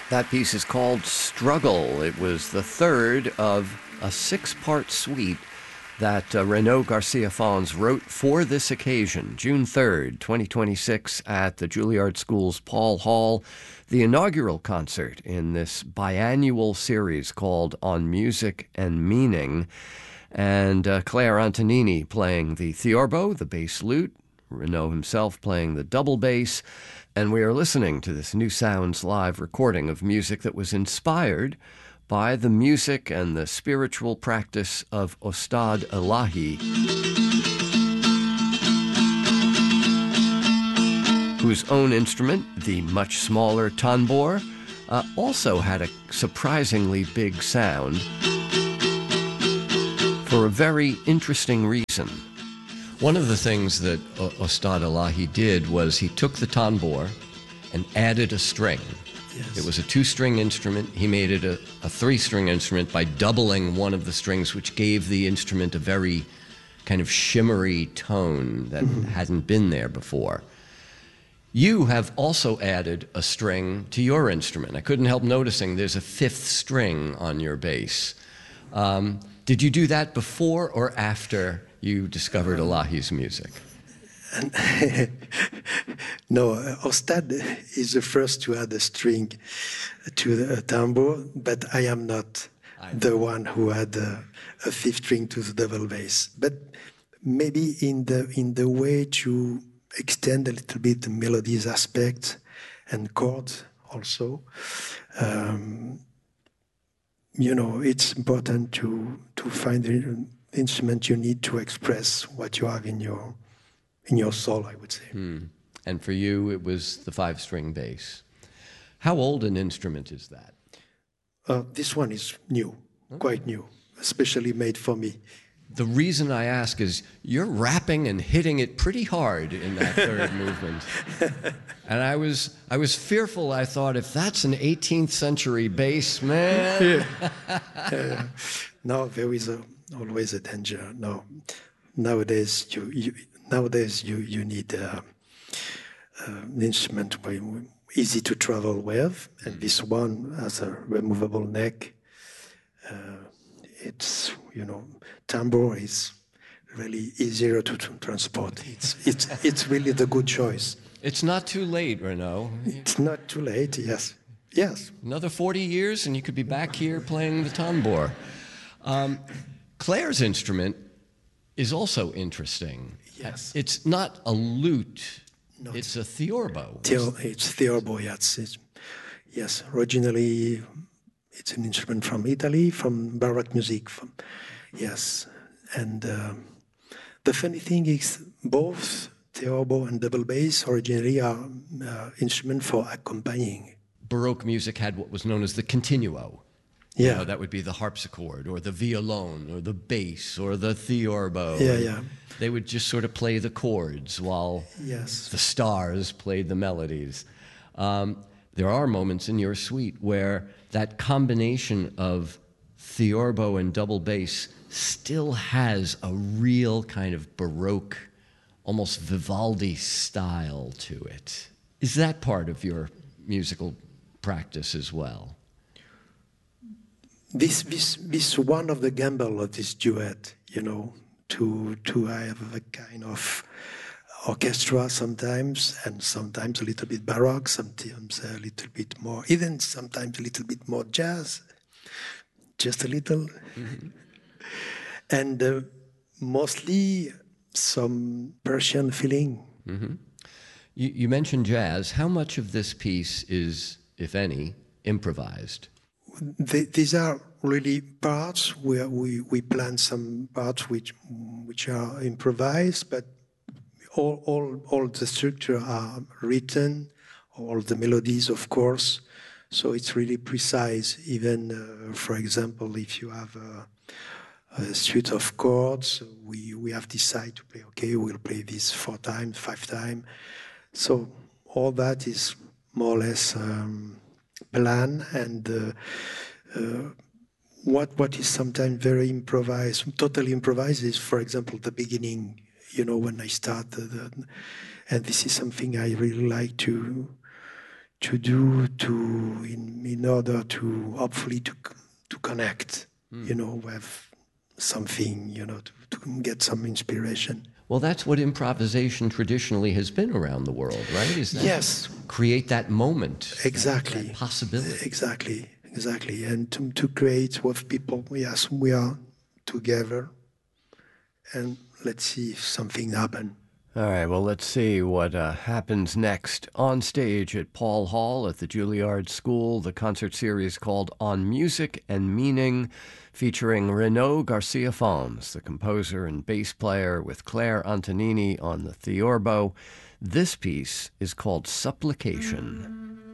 That piece is called Struggle. It was the third of a six-part suite that Renaud Garcia Fons wrote for this occasion, June 3rd, 2026, at the Juilliard School's Paul Hall, the inaugural concert in this biannual series called On Music and Meaning. And Claire Antonini playing the theorbo, the bass lute, Renaud himself playing the double bass, and we are listening to this New Sounds Live recording of music that was inspired by the music and the spiritual practice of Ostad Elahi, whose own instrument, the much smaller tanbur, also had a surprisingly big sound for a very interesting reason. One of the things that Ostad Elahi did was he took the tanbur and added a string. Yes. It was a two-string instrument. He made it a three-string instrument by doubling one of the strings, which gave the instrument a very kind of shimmery tone that hadn't been there before. You have also added a string to your instrument. I couldn't help noticing there's a fifth string on your bass. Did you do that before or after you discovered Elahi's music? No, Ostad is the first to add a string to the tambour, but I am not the one who had a fifth string to the double bass. But maybe in the way to extend a little bit the melodies aspect and chords also. It's important to find the instrument you need to express what you have in your soul, I would say. And for you, it was the five-string bass. How old an instrument is that? This one is new, quite new, especially made for me. The reason I ask is you're rapping and hitting it pretty hard in that third movement. And I was fearful. I thought, if that's an 18th century bass, man. No, there is always a danger. No, nowadays you need an instrument easy to travel with, and this one has a removable neck. It's tambour is really easier to transport. It's really the good choice. It's not too late, Renaud. It's not too late. Yes. Another 40 years, and you could be back here playing the tambour. Claire's instrument is also interesting. Yes. It's not a lute. No, it's a theorbo. It's theorbo, yes. Originally, it's an instrument from Italy, from Baroque music. Yes. And the funny thing is, both theorbo and double bass originally are instruments for accompanying. Baroque music had what was known as the continuo. Yeah. That would be the harpsichord or the violon or the bass or the theorbo. Yeah. They would just sort of play the chords while the stars played the melodies. There are moments in your suite where that combination of theorbo and double bass still has a real kind of Baroque, almost Vivaldi style to it. Is that part of your musical practice as well? This one of the gamble of this duet, to have a kind of orchestra sometimes, and sometimes a little bit Baroque, sometimes a little bit more, even sometimes a little bit more jazz, just a little. And mostly some Persian feeling. You mentioned jazz. How much of this piece is, if any, improvised? These are really parts where we plan some parts which are improvised, but all the structure are written, all the melodies, of course. So it's really precise. Even, for example, if you have a suite of chords, we have decided to play. Okay, we'll play this 4 times, 5 times. So all that is more or less plan, and what is sometimes very improvised, totally improvised, is, for example, the beginning. When I start, and this is something I really like to to do in order to hopefully to connect, with something, to get some inspiration. Well, that's what improvisation traditionally has been around the world, right? Is that Yes, create that moment, exactly, that possibility. exactly, and to create with people. Yes, we are together, and let's see if something happens. All right, well, let's see what happens next. On stage at Paul Hall at the Juilliard School, the concert series called On Music and Meaning, featuring Renaud Garcia Fons, the composer and bass player, with Claire Antonini on the theorbo. This piece is called Supplication.